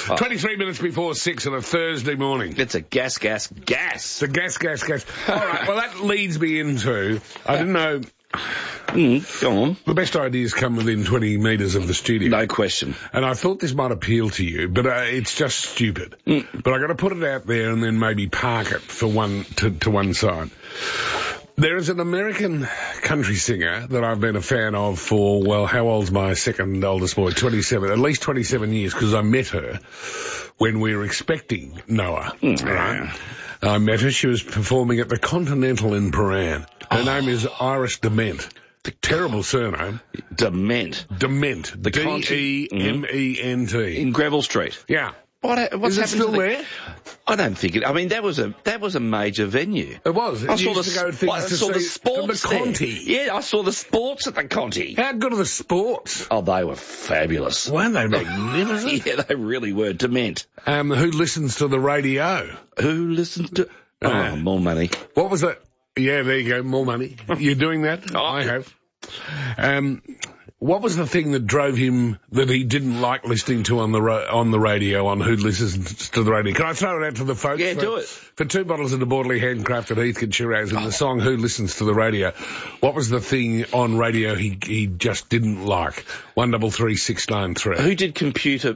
23 minutes before 6 on a Thursday morning. It's a gas. It's a gas. All right, well, that leads me into, I didn't know... Go on. The best ideas come within 20 metres of the studio. No question. And I thought this might appeal to you, but it's just stupid. But I got to put it out there and then maybe park it for to one side. There is an American country singer that I've been a fan of for, well, how old's my second oldest boy? 27, at least 27 years, because I met her when we were expecting Noah. Right? I met her, she was performing at the Continental in Prahran. Her name is Iris Dement. Terrible surname. Dement. The Dement. In Greville Street. Yeah. What's Is it still there? I don't think it. I mean, that was a major venue. It was. I saw the the sports Conti. Yeah, I saw the sports at the Conti. How good are the sports? Oh, they were fabulous. Weren't they magnificent? Yeah, they really were. Dement. Who listens to the radio? Who listens to? Oh, more money. What was that? Yeah, there you go. More money. You're doing that? I have. What was the thing that drove him that he didn't like listening to on the radio, on Who Listens to the Radio? Can I throw it out to the folks? Yeah, do it. For 2 bottles of the Bordeley handcrafted Heathcote Shiraz in the song Who Listens to the Radio, what was the thing on radio he just didn't like? 133693. Who did compute?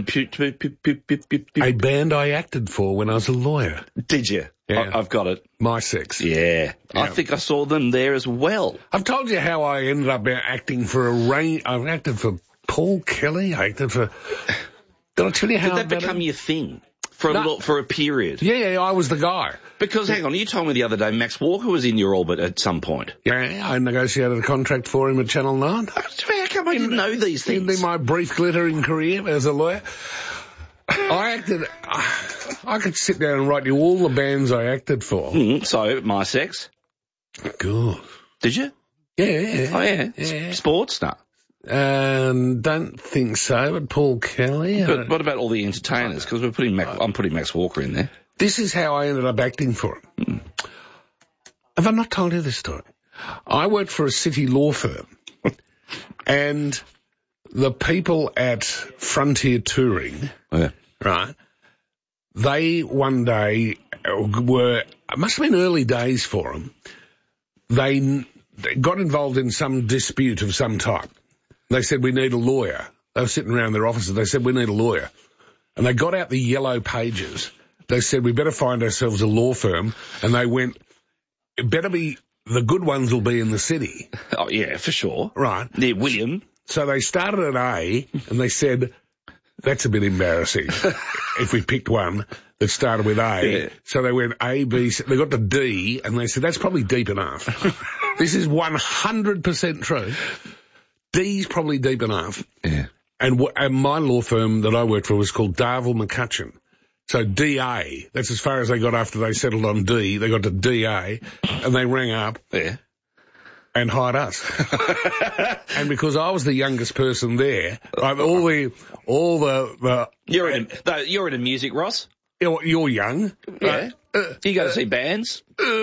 A band I acted for when I was a lawyer. Did you? Yeah. I've got it. My Sex. Yeah. I think I saw them there as well. I've told you how I ended up acting for I've acted for Paul Kelly. I acted for... Did I tell you how... Did that become your thing? For a period? Yeah, I was the guy. Because, hang on, you told me the other day Max Walker was in your orbit at some point. Yeah, I negotiated a contract for him at Channel 9. How come I didn't know these things? In my brief glittering career as a lawyer. I could sit down and write you all the bands I acted for. So, My Sex? Good. Did you? Yeah. Oh, yeah. Sports? No. Don't think so, but Paul Kelly. But what about all the entertainers? Because I'm putting Max Walker in there. This is how I ended up acting for him. Have I not told you this story? I worked for a city law firm, and the people at Frontier Touring, right, they one day it must have been early days for them, they got involved in some dispute of some type. They said, we need a lawyer. They were sitting around their offices. They said, we need a lawyer. And they got out the yellow pages. They said, we better find ourselves a law firm. And they went, it better be, the good ones will be in the city. Oh, yeah, for sure. Right. Near William. So they started at A, and they said, that's a bit embarrassing if we picked one that started with A. Yeah. So they went A, B, C, they got to D, and they said, that's probably deep enough. This is 100% true. D's probably deep enough. Yeah. And my law firm that I worked for was called Darville McCutcheon. So DA, that's as far as they got after they settled on D. They got to DA, and they rang up. Yeah. And hired us. And because I was the youngest person there, all the You're into music, Ross? You're young. Yeah. You go to see bands?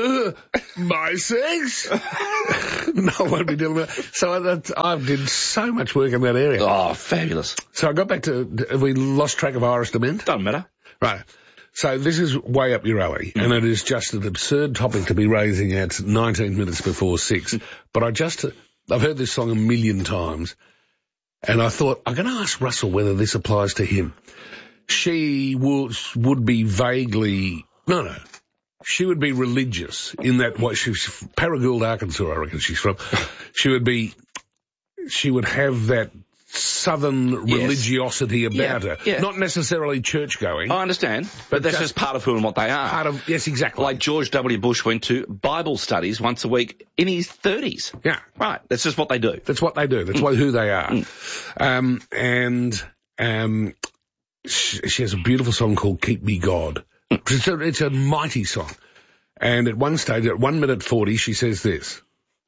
My Sex? No, I won't be dealing with that. So I did so much work in that area. Oh, fabulous. So I got back to, we lost track of Iris Dement. Doesn't matter. Right. So this is way up your alley, and it is just an absurd topic to be raising at 19 minutes before 6. But I've heard this song a million times, and I thought, I'm going to ask Russell whether this applies to him. She would be vaguely... No. She would be religious in that she's Paragould, Arkansas, I reckon she's from. She would have that southern religiosity about her. Yeah. Not necessarily church-going. I understand. But that's just part of who and what they are. Yes, exactly. Like George W. Bush went to Bible studies once a week in his 30s. Yeah. Right. That's just what they do. That's what they do. That's who they are. She has a beautiful song called Keep Me God. It's a mighty song. And at one stage, at 1 minute 40, she says this.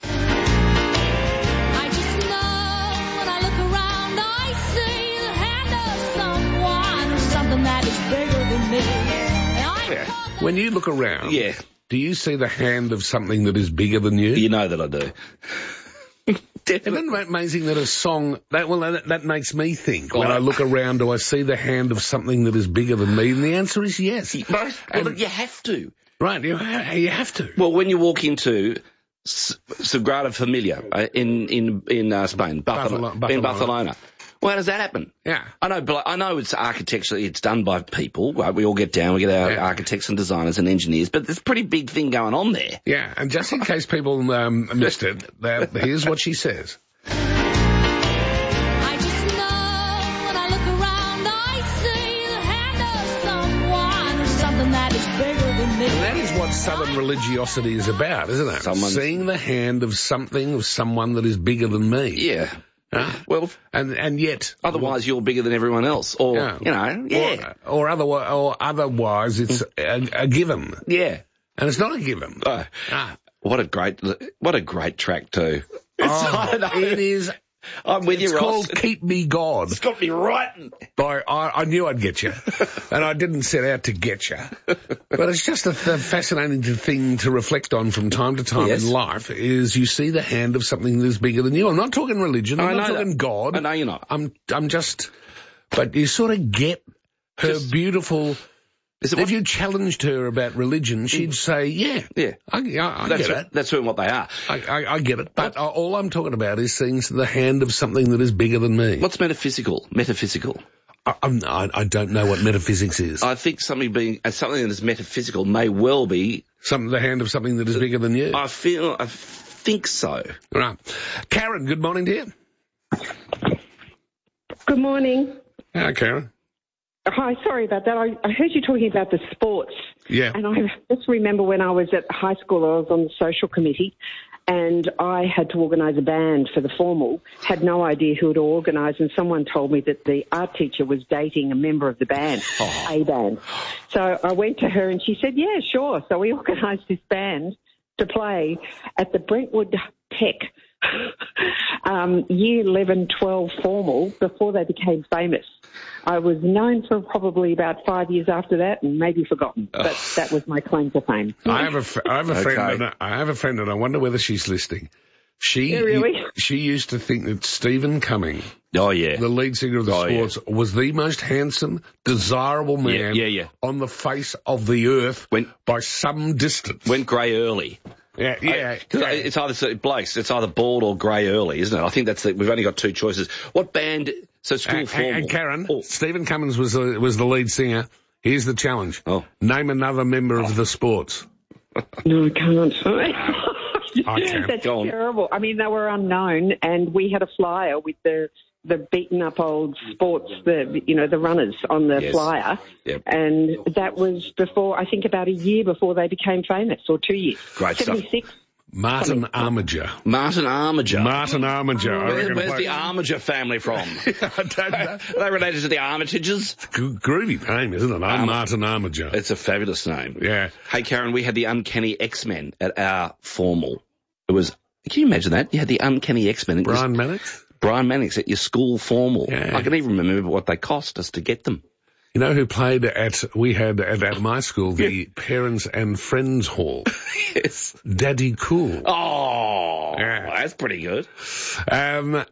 I just know when I look around, I see the hand of someone, something that is bigger than me. When you look around, yeah, do you see the hand of something that is bigger than you? You know that I do. Definitely. Isn't it amazing that a song, that makes me think, when I look around, do I see the hand of something that is bigger than me? And the answer is yes. Well, you have to. Right, you have to. Well, when you walk into Sagrada Familia in Spain, in Barcelona. Well, how does that happen? Yeah. I know it's architecturally, it's done by people. Right? We all get down, we get our architects and designers and engineers, but there's a pretty big thing going on there. Yeah, and just in case people missed it, here's what she says. I just know when I look around, I see the hand of someone or something that is bigger than me. And that is what Southern religiosity is about, isn't it? Seeing the hand of someone that is bigger than me. Yeah. Well, and yet, otherwise you're bigger than everyone else, or or otherwise it's a given. Yeah, and it's not a given. What a great track too. It is. I'm with you, Ross. It's called Keep Me God. It's got me right. I knew I'd get you, and I didn't set out to get you. But it's just a fascinating thing to reflect on from time to time in life, is you see the hand of something that is bigger than you. I'm not talking religion, I'm not talking God. I know you're not. I'm just, but you sort of get her beautiful... If you challenged her about religion, she'd say, yeah, I get it. That's what they are. I get it. But all I'm talking about is seeing the hand of something that is bigger than me. What's metaphysical? I don't know what metaphysics is. I think something that is metaphysical may well be... the hand of something that is bigger than you. I think so. Right. Karen, good morning, dear. Good morning. Hi, Karen. Hi, sorry about that. I heard you talking about the sports. Yeah. And I just remember when I was at high school, I was on the social committee, and I had to organise a band for the formal, had no idea who to organise, and someone told me that the art teacher was dating a member of the band, a band. So I went to her and she said, yeah, sure. So we organised this band to play at the Brentwood Tech year 11, 12 formal before they became famous. I was known for probably about 5 years after that, and maybe forgotten. But that was my claim to fame. I have a friend, and I wonder whether she's listening. She used to think that Stephen Cumming, the lead singer of the Sports, was the most handsome, desirable man on the face of the earth by some distance. Went grey early. It's either blokes. It's either bald or grey early, isn't it? I think we've only got two choices. What band? So school formal. And Karen, Stephen Cummins was the lead singer. Here's the challenge. Name another member of the Sports. No, I can't. I can. That's terrible. I mean, they were unknown, and we had a flyer with the beaten up old Sports, the runners on the flyer. Yep. And that was before, I think about a year before they became famous, or 2 years. Great 76. stuff. Martin Armiger. Where's the Armiger family from? I don't know. Are they related to the Armitages? Groovy name, isn't it? I'm Martin Armiger. It's a fabulous name. Yeah. Hey, Karen, we had the Uncanny X-Men at our formal. Can you imagine that? You had the Uncanny X-Men. Brian Mannix at your school formal. Yeah. I can even remember what they cost us to get them. You know who played at my school, the Parents and Friends Hall? Yes. Daddy Cool. Oh, that's pretty good.